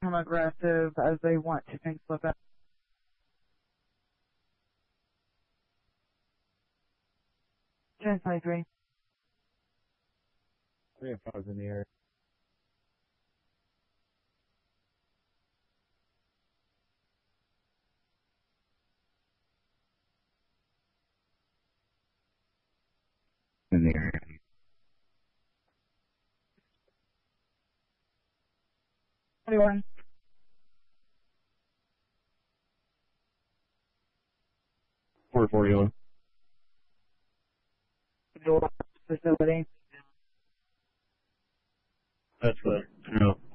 become aggressive as they want to make slip out. 1023. 3 and 5 in the air. In the area. 21. Four 41. Door facility. That's good. No.